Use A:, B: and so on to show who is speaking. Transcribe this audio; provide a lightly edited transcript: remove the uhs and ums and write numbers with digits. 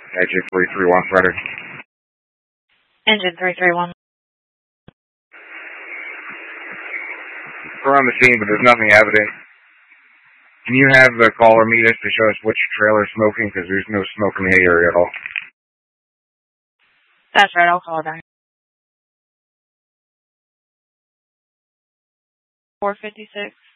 A: Engine 331, Frederick.
B: Engine 331.
A: We're on the scene, but there's nothing evident. Can you have the caller meet us to show us which trailer is smoking? Because there's no smoke in the area at all.
B: That's right, I'll call her back. 456.